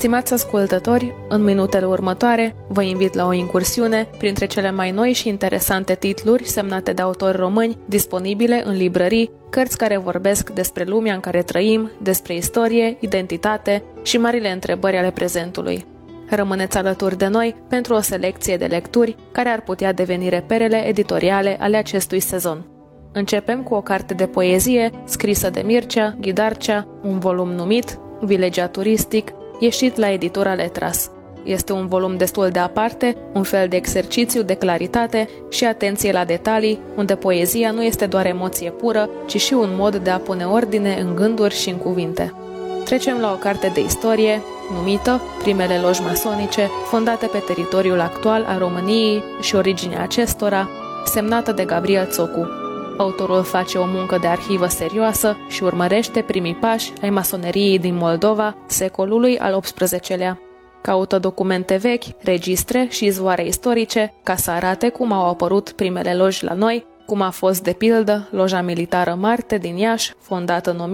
Stimați ascultători, în minutele următoare vă invit la o incursiune printre cele mai noi și interesante titluri semnate de autori români disponibile în librării, cărți care vorbesc despre lumea în care trăim, despre istorie, identitate și marile întrebări ale prezentului. Rămâneți alături de noi pentru o selecție de lecturi care ar putea deveni reperele editoriale ale acestui sezon. Începem cu o carte de poezie scrisă de Mircea Ghidarcea, un volum numit Vilegea turistic, ieșit la editura Letras. Este un volum destul de aparte, un fel de exercițiu de claritate și atenție la detalii, unde poezia nu este doar emoție pură, ci și un mod de a pune ordine în gânduri și în cuvinte. Trecem la o carte de istorie, numită Primele loji masonice, fondate pe teritoriul actual al României și originea acestora, semnată de Gabriel Țocu. Autorul face o muncă de arhivă serioasă și urmărește primii pași ai masoneriei din Moldova, secolului al XVIII-lea. Caută documente vechi, registre și izvoare istorice ca să arate cum au apărut primele loji la noi, cum a fost, de pildă, loja militară Marte din Iași, fondată în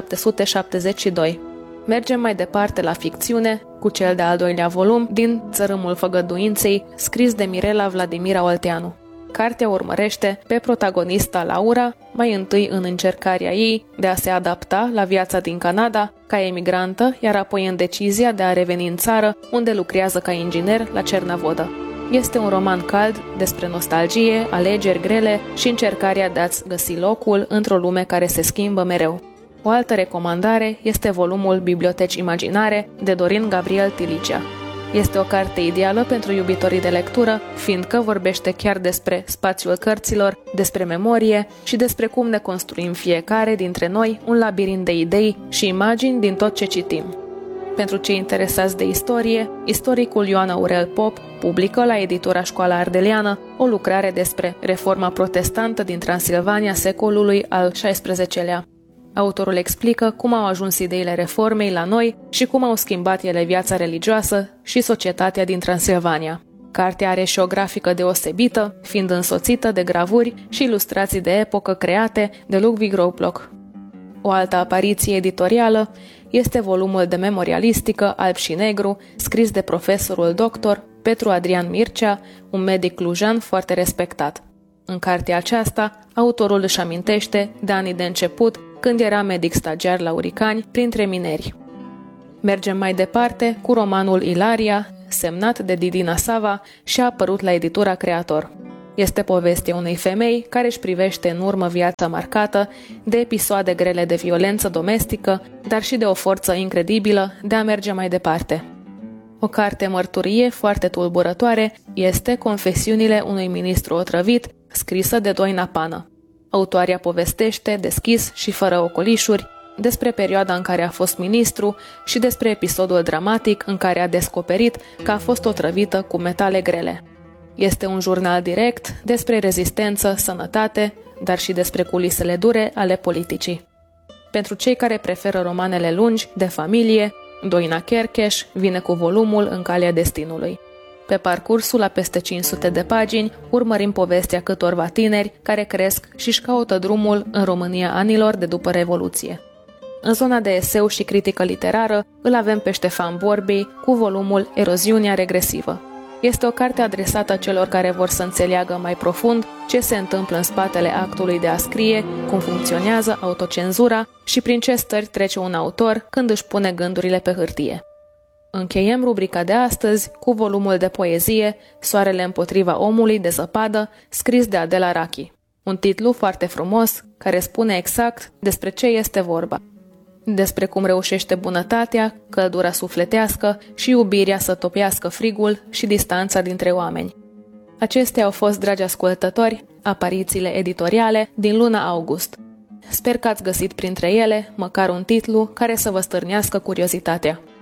1772. Mergem mai departe la ficțiune, cu cel de-al doilea volum din Țărâmul Făgăduinței, scris de Mirela Vladimira Olteanu. Cartea urmărește pe protagonista Laura, mai întâi în încercarea ei de a se adapta la viața din Canada ca emigrantă, iar apoi în decizia de a reveni în țară, unde lucrează ca inginer la Cernavodă. Este un roman cald despre nostalgie, alegeri grele și încercarea de a-ți găsi locul într-o lume care se schimbă mereu. O altă recomandare este volumul Biblioteci imaginare de Dorin Gabriel Tilicea. Este o carte ideală pentru iubitorii de lectură, fiindcă vorbește chiar despre spațiul cărților, despre memorie și despre cum ne construim fiecare dintre noi un labirint de idei și imagini din tot ce citim. Pentru cei interesați de istorie, istoricul Ioan Aurel Pop publică la editura Școala Ardeleană o lucrare despre reforma protestantă din Transilvania secolului al XVI-lea. Autorul explică cum au ajuns ideile reformei la noi și cum au schimbat ele viața religioasă și societatea din Transilvania. Cartea are și o grafică deosebită, fiind însoțită de gravuri și ilustrații de epocă create de Ludwig Raupplock. O altă apariție editorială este volumul de memorialistică Alb și Negru, scris de profesorul doctor Petru Adrian Mircea, un medic clujan foarte respectat. În cartea aceasta, autorul își amintește de anii de început, când era medic stagiar la Uricani, printre mineri. Mergem mai departe cu romanul Ilaria, semnat de Didina Sava și a apărut la editura Creator. Este povestea unei femei care își privește în urmă viața marcată de episoade grele de violență domestică, dar și de o forță incredibilă de a merge mai departe. O carte mărturie foarte tulburătoare este Confesiunile unui ministru otrăvit, scrisă de Doina Pană. Autoarea povestește, deschis și fără ocolișuri, despre perioada în care a fost ministru și despre episodul dramatic în care a descoperit că a fost otrăvită cu metale grele. Este un jurnal direct despre rezistență, sănătate, dar și despre culisele dure ale politicii. Pentru cei care preferă romanele lungi, de familie, Doina Chercheș vine cu volumul În calea destinului. Pe parcursul a peste 500 de pagini, urmărim povestea câtorva tineri care cresc și își caută drumul în România anilor de după Revoluție. În zona de eseu și critică literară îl avem pe Ștefan Borbei cu volumul Eroziunea regresivă. Este o carte adresată celor care vor să înțeleagă mai profund ce se întâmplă în spatele actului de a scrie, cum funcționează autocenzura și prin ce stări trece un autor când își pune gândurile pe hârtie. Încheiem rubrica de astăzi cu volumul de poezie Soarele împotriva omului de zăpadă, scris de Adela Rachi. Un titlu foarte frumos, care spune exact despre ce este vorba. Despre cum reușește bunătatea, căldura sufletească și iubirea să topească frigul și distanța dintre oameni. Acestea au fost, dragi ascultători, aparițiile editoriale din luna august. Sper că ați găsit printre ele măcar un titlu care să vă stârnească curiozitatea.